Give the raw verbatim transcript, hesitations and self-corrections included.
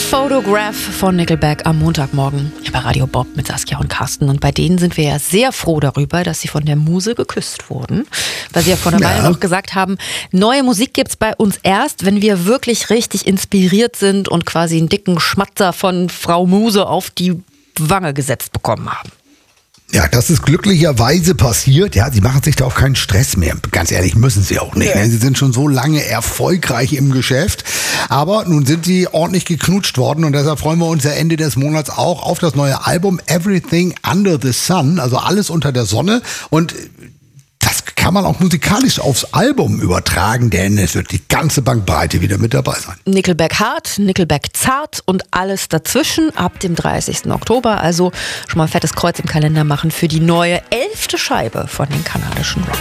Photograph von Nickelback am Montagmorgen bei Radio Bob mit Saskia und Carsten. Und bei denen sind wir ja sehr froh darüber, dass sie von der Muse geküsst wurden. Weil sie ja vor einer Weile Ja. noch gesagt haben, neue Musik gibt's bei uns erst, wenn wir wirklich richtig inspiriert sind und quasi einen dicken Schmatzer von Frau Muse auf die Wange gesetzt bekommen haben. Ja, das ist glücklicherweise passiert. Ja, sie machen sich da auch keinen Stress mehr. Ganz ehrlich, müssen sie auch nicht. Ja. Ne? Sie sind schon so lange erfolgreich im Geschäft. Aber nun sind sie ordentlich geknutscht worden und deshalb freuen wir uns ja Ende des Monats auch auf das neue Album Everything Under the Sun, also alles unter der Sonne. Und das kann man auch musikalisch aufs Album übertragen, denn es wird die ganze Bandbreite wieder mit dabei sein. Nickelback hart, Nickelback zart und alles dazwischen ab dem dreißigsten Oktober. Also schon mal ein fettes Kreuz im Kalender machen für die neue elfte Scheibe von den kanadischen Rockern.